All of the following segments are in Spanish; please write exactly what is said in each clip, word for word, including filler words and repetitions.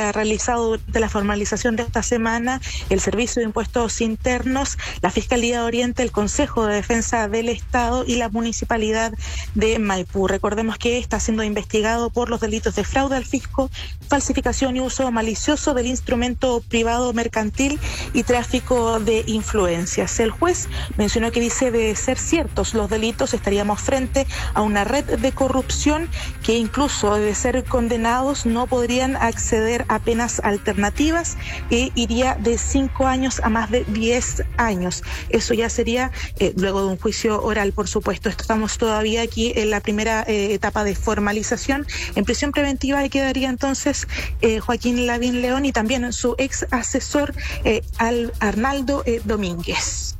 ha realizado durante la formalización de esta semana el Servicio de Impuestos Internos, la Fiscalía de Oriente, el Consejo de Defensa del Estado y la Municipalidad de Maipú. Recordemos que está siendo investigado por los delitos de fraude al fisco, falsificación y uso malicioso del instrumento privado mercantil y tráfico de influencias. El juez mencionó que dice de ser ciertos los delitos estaríamos frente a una red de corrupción que incluso de ser condenados no podrían acceder a penas alternativas e iría de cinco años a más de diez años. Eso ya sería eh, luego de un juicio oral, por supuesto. Estamos todavía aquí en la primera eh, etapa de formalización. En prisión preventiva quedaría entonces eh, Joaquín Lavín León y también su ex asesor eh, Al Arnaldo eh, Domínguez.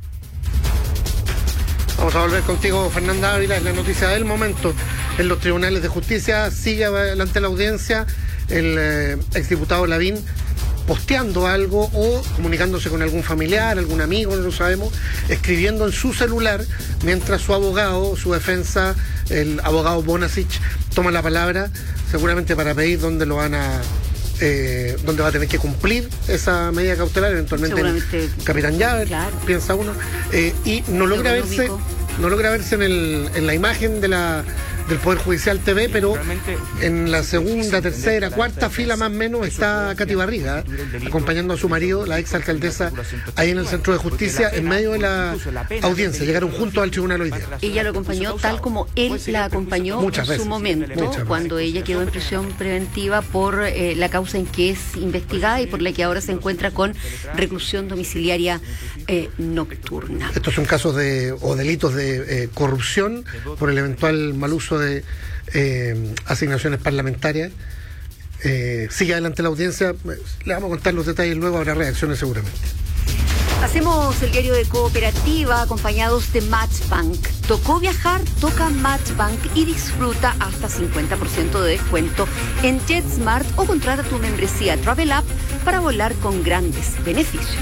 Vamos a volver contigo, Fernanda Ávila. Es la noticia del momento en los tribunales de justicia. Sigue adelante la audiencia el eh, exdiputado Lavín posteando algo o comunicándose con algún familiar, algún amigo, no lo sabemos, escribiendo en su celular mientras su abogado, su defensa, el abogado Bonasich, toma la palabra, seguramente para pedir dónde lo van a... Eh, donde va a tener que cumplir esa medida cautelar, eventualmente el Capitán Llaver, claro. Piensa uno, eh, y no logra verse, no logra verse en, el, en la imagen de la del Poder Judicial T V, pero en la segunda, tercera, cuarta fila más o menos está Katy Barriga, ¿eh? acompañando a su marido, la ex alcaldesa, ahí en el Centro de Justicia, en medio de la audiencia. Llegaron juntos al tribunal hoy día. Ella lo acompañó tal como él la acompañó Muchas en veces. su momento, Muchas cuando veces. ella quedó en prisión preventiva por eh, la causa en que es investigada y por la que ahora se encuentra con reclusión domiciliaria eh, nocturna. Estos son casos de o delitos de eh, corrupción por el eventual mal uso de eh, asignaciones parlamentarias. Eh, sigue adelante la audiencia, le vamos a contar los detalles luego, habrá reacciones seguramente. Hacemos el diario de Cooperativa acompañados de Matchbank. Tocó viajar, toca Matchbank y disfruta hasta cincuenta por ciento de descuento en JetSmart o contrata tu membresía Travel App para volar con grandes beneficios.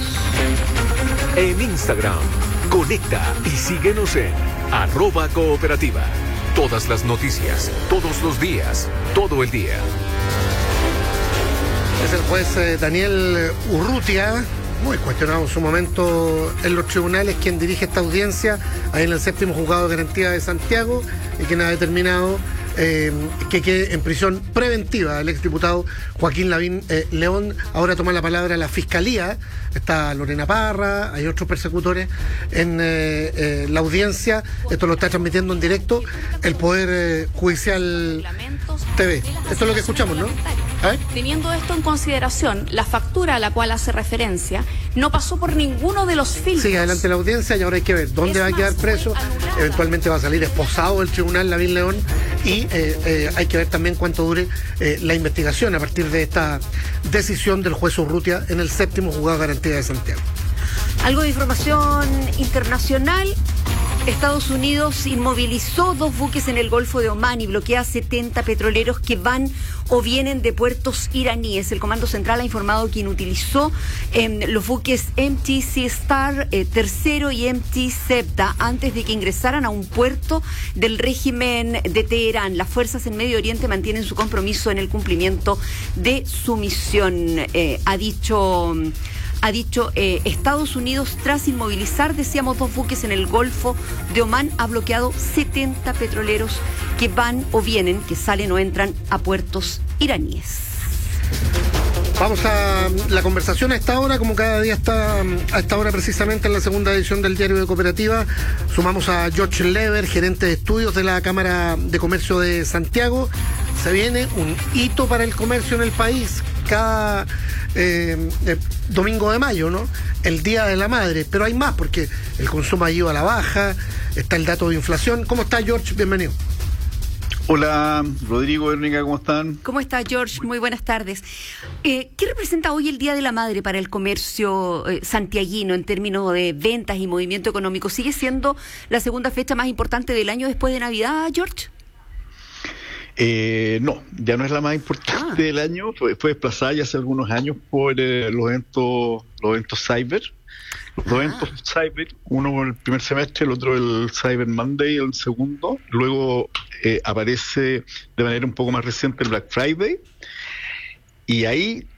En Instagram, conecta y síguenos en arroba cooperativa. Todas las noticias, todos los días, todo el día. Es el juez eh, Daniel Urrutia, muy cuestionado en su momento en los tribunales, quien dirige esta audiencia ahí en el séptimo juzgado de garantía de Santiago y quien ha determinado eh, que quede en prisión preventiva el exdiputado Joaquín Lavín eh, León. Ahora toma la palabra la Fiscalía, está Lorena Parra, hay otros persecutores en eh, eh, la audiencia. Esto lo está transmitiendo en directo el Poder eh, Judicial T V. Esto es lo que escuchamos, ¿no? Teniendo esto en consideración, la factura a la cual hace referencia no pasó por ninguno de los filtros. Sigue adelante la audiencia y ahora hay que ver dónde es va a quedar preso. Eventualmente va a salir esposado del tribunal Lavín León y eh, eh, hay que ver también cuánto dure eh, la investigación a partir de esta decisión del juez Urrutia en el séptimo juzgado de garantía de Santiago. Algo de información internacional. Estados Unidos inmovilizó dos buques en el Golfo de Omán y bloquea setenta petroleros que van o vienen de puertos iraníes. El Comando Central ha informado que inutilizó eh, los buques M T Sea Star eh, tercero y M T Septa antes de que ingresaran a un puerto del régimen de Teherán. Las fuerzas en Medio Oriente mantienen su compromiso en el cumplimiento de su misión, eh, ha dicho... Ha dicho eh, Estados Unidos, tras inmovilizar, decíamos, dos buques en el Golfo de Omán, ha bloqueado setenta petroleros que van o vienen, que salen o entran a puertos iraníes. Vamos a la conversación a esta hora, como cada día está a esta hora precisamente en la segunda edición del Diario de Cooperativa. Sumamos a George Lever, gerente de estudios de la Cámara de Comercio de Santiago. Se viene un hito para el comercio en el país cada eh, eh, domingo de mayo, ¿no? El Día de la Madre, pero hay más porque el consumo ha ido a la baja, está el dato de inflación. ¿Cómo está, George? Bienvenido. Hola, Rodrigo, Verónica, ¿cómo están? ¿Cómo está, George? Muy buenas tardes. Eh, ¿Qué representa hoy el Día de la Madre para el comercio eh, santiaguino en términos de ventas y movimiento económico? ¿Sigue siendo la segunda fecha más importante del año después de Navidad, George? Eh, no, ya no es la más importante ah. del año. Fue, fue desplazada ya hace algunos años por eh, los eventos, los eventos cyber. Los dos eventos cyber, uno el primer semestre, el otro el Cyber Monday, el segundo. Luego eh, aparece de manera un poco más reciente el Black Friday. Y ahí